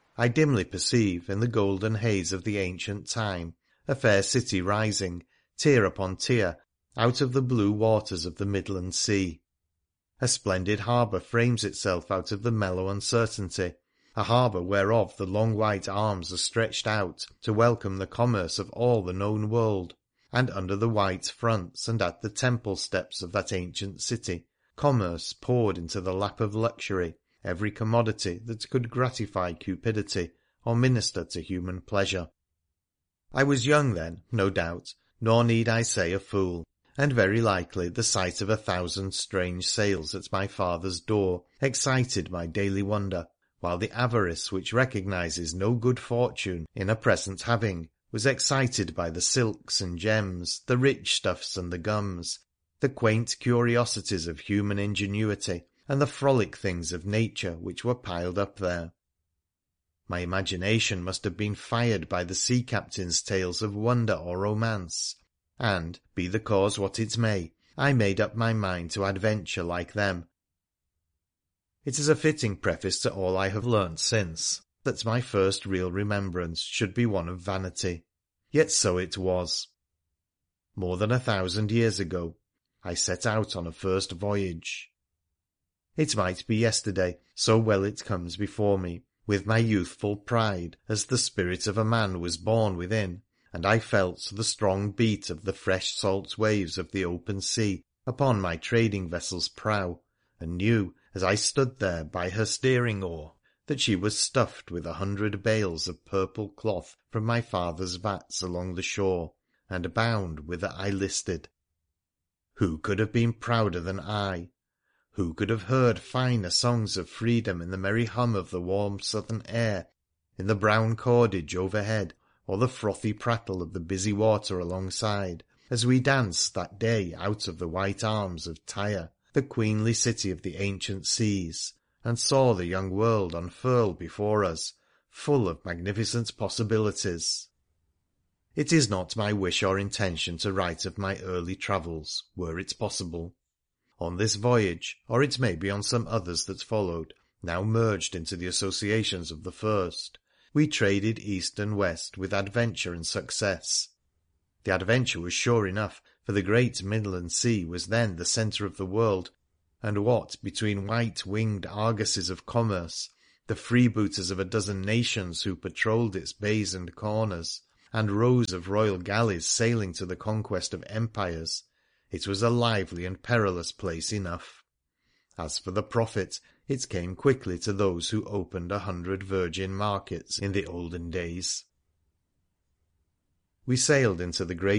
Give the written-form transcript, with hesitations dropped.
I dimly perceive, in the golden haze of the ancient time, a fair city rising, tier upon tier, out of the blue waters of the Midland Sea. A splendid harbour frames itself out of the mellow uncertainty, a harbour whereof the long white arms are stretched out to welcome the commerce of all the known world, and under the white fronts and at the temple steps of that ancient city commerce poured into the lap of luxury every commodity that could gratify cupidity or minister to human pleasure. I was young then, no doubt, nor need I say a fool, and very likely the sight of 1,000 strange sails at my father's door excited my daily wonder, while the avarice which recognises no good fortune in a present having was excited by the silks and gems, the rich stuffs and the gums, the quaint curiosities of human ingenuity, and the frolic things of nature which were piled up there. My imagination must have been fired by the sea captain's tales of wonder or romance, and, be the cause what it may, I made up my mind to adventure like them. It is a fitting preface to all I have learnt since, that my first real remembrance should be one of vanity. Yet so it was. More than 1,000 years ago, I set out on a first voyage. It might be yesterday, so well it comes before me, with my youthful pride as the spirit of a man was born within, and I felt the strong beat of the fresh salt waves of the open sea upon my trading vessel's prow, and knew, as I stood there by her steering oar, that she was stuffed with 100 bales of purple cloth from my father's vats along the shore, and bound whither I listed. Who could have been prouder than I? Who could have heard finer songs of freedom in the merry hum of the warm southern air, in the brown cordage overhead, or the frothy prattle of the busy water alongside, as we danced that day out of the white arms of Tyre, the queenly city of the ancient seas, and saw the young world unfurl before us, full of magnificent possibilities? It is not my wish or intention to write of my early travels, were it possible. On this voyage, or it may be on some others that followed, now merged into the associations of the first, we traded east and west with adventure and success. The adventure was sure enough, for the great Midland Sea was then the centre of the world, and what between white-winged argosies of commerce, the freebooters of a dozen nations who patrolled its bays and corners, and rows of royal galleys sailing to the conquest of empires, it was a lively and perilous place enough. As for the profit, it came quickly to those who opened 100 virgin markets in the olden days. We sailed into the great